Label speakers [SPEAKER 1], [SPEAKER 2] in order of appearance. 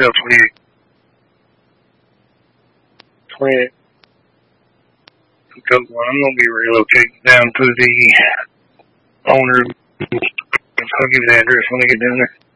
[SPEAKER 1] Hotel 28. 28. Hotel 1. I'm going to be relocating down to the owner. I'll give you the address when I get down there.